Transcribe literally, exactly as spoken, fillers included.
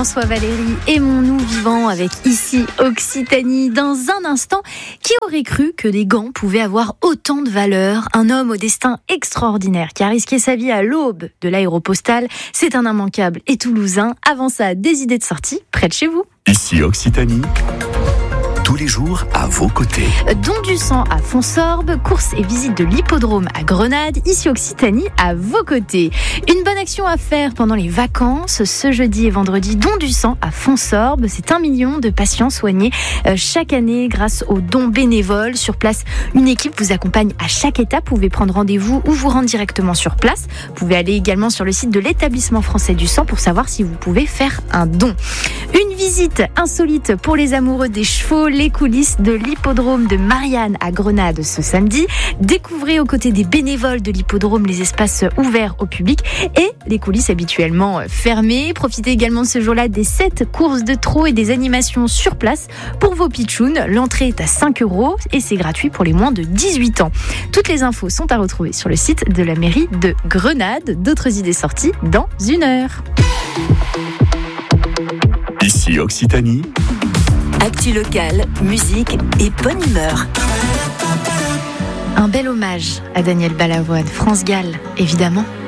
François Valéry, aimons-nous vivants avec ici Occitanie. Dans un instant, qui aurait cru que les gants pouvaient avoir autant de valeur? Un homme au destin extraordinaire qui a risqué sa vie à l'aube de l'aéropostale. C'est un immanquable et toulousain. Avant ça, des idées de sortie près de chez vous. Ici Occitanie, tous les jours à vos côtés. Don du sang à Fonsorbe, course et visite de l'hippodrome à Grenade, ici Occitanie à vos côtés. Une bonne action à faire pendant les vacances, ce jeudi et vendredi, don du sang à Fonsorbe. C'est un million de patients soignés chaque année grâce aux dons bénévoles. Sur place, une équipe vous accompagne à chaque étape. Vous pouvez prendre rendez-vous ou vous rendre directement sur place. Vous pouvez aller également sur le site de l'établissement français du sang pour savoir si vous pouvez faire un don. Une visite insolite pour les amoureux des chevaux, les coulisses de l'hippodrome de Marianne à Grenade ce samedi. Découvrez aux côtés des bénévoles de l'hippodrome les espaces ouverts au public et les coulisses habituellement fermées. Profitez également de ce jour-là des sept courses de trot et des animations sur place pour vos pitchouns. L'entrée est à cinq euros et c'est gratuit pour les moins de dix-huit ans. Toutes les infos sont à retrouver sur le site de la mairie de Grenade. D'autres idées sorties dans une heure. Ici Occitanie. Actu locale, musique et bonne humeur. Un bel hommage à Daniel Balavoine, France Gall, évidemment.